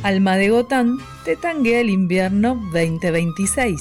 Alma de Gotán te tanguea el invierno 2026.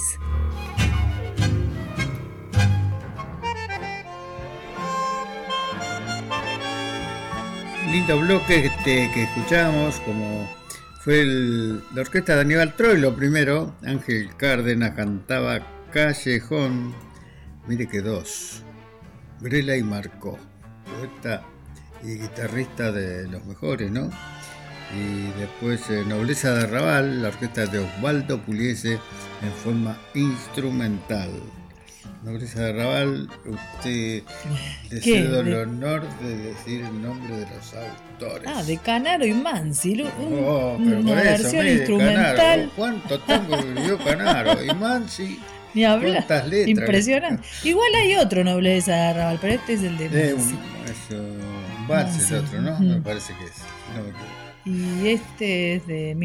Lindo bloque que escuchamos, como fue la orquesta de Aníbal Troilo primero. Ángel Cárdenas cantaba Callejón, mire que dos, Grela y Marcó, poeta y guitarrista de los mejores, ¿no? Y después Nobleza de Arrabal, la orquesta de Osvaldo Pugliese en forma instrumental. Nobleza de Arrabal, usted le cedo el honor de decir el nombre de los autores. De Canaro y Mansi, pero una versión instrumental. Canaro, ¿cuánto tango vivió Canaro? Y Mansi, ni hablar. ¿cuántas letras? Impresionante. Igual hay otro Nobleza de Arrabal, pero este es el de Mansi. Un vals es otro, ¿no? Me parece que es. No me equivoco. Y este es de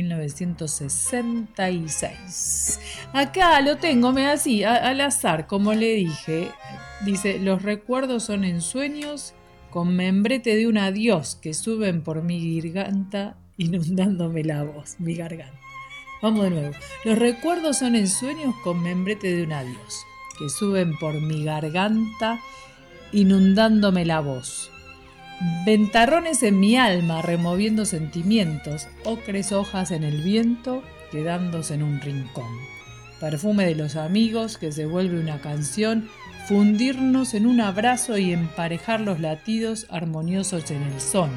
1966. Acá lo tengo, así, al azar, como le dije. Dice, los recuerdos son ensueños con membrete de un adiós que suben por mi garganta inundándome la voz, mi garganta. Vamos de nuevo. Los recuerdos son ensueños con membrete de un adiós que suben por mi garganta inundándome la voz. Ventarrones en mi alma removiendo sentimientos, ocres hojas en el viento quedándose en un rincón. Perfume de los amigos que se vuelve una canción, fundirnos en un abrazo y emparejar los latidos armoniosos en el son.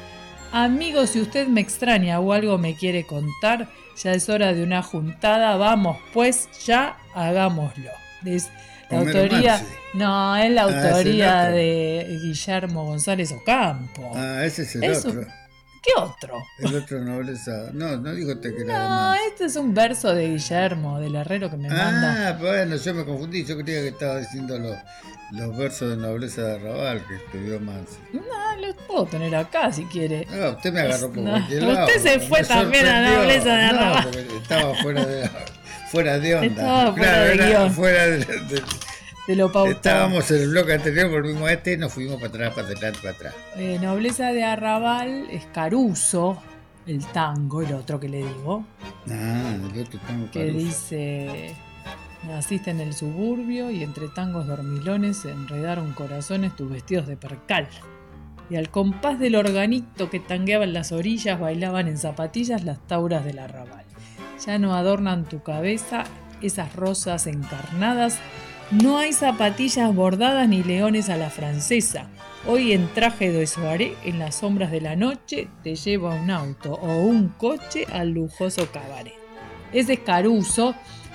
Amigo, si usted me extraña o algo me quiere contar, ya es hora de una juntada, vamos pues, ya hagámoslo. La autoría, no, es la autoría de Guillermo González Ocampo. Ese es el otro. ¿Qué otro? El otro Nobleza. No dijo usted que era No, este es un verso de Guillermo, del herrero que me manda. Bueno, yo me confundí. Yo creía que estaba diciendo los versos de Nobleza de Arrabal que escribió Mansi. No, los puedo tener acá si quiere. Usted me agarró por cualquier lado. Usted se fue también a Nobleza de Arrabal. No, porque estaba fuera de onda. Estaba fuera de guión. Fuera de lo pautado. Estábamos en el bloque anterior, volvimos a este y nos fuimos para atrás, para adelante, para atrás. Nobleza de Arrabal es Caruso, el tango, el otro que le digo. El otro tango que Caruso. Dice, naciste en el suburbio y entre tangos dormilones se enredaron corazones tus vestidos de percal. Y al compás del organito que tangueaba en las orillas bailaban en zapatillas las tauras del arrabal. Ya no adornan tu cabeza esas rosas encarnadas. No hay zapatillas bordadas ni leones a la francesa. Hoy en traje de soirée, en las sombras de la noche, te lleva un auto o un coche al lujoso cabaret. Ese es Caruso,